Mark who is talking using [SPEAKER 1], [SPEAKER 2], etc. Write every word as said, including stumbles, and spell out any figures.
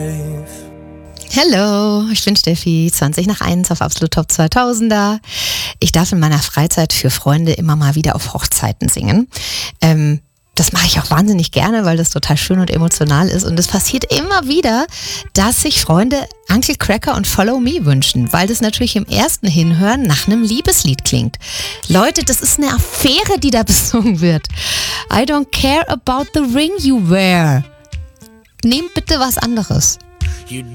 [SPEAKER 1] Hallo, ich bin Steffi, zwanzig nach eins auf Absolut Top zweitausender. Ich darf in meiner Freizeit für Freunde immer mal wieder auf Hochzeiten singen. Ähm, das mache ich auch wahnsinnig gerne, weil das total schön und emotional ist. Und es passiert immer wieder, dass sich Freunde Uncle Cracker und Follow Me wünschen, weil das natürlich im ersten Hinhören nach einem Liebeslied klingt. Leute, das ist eine Affäre, die da besungen wird. I don't care about the ring you wear. Nehmt bitte was anderes.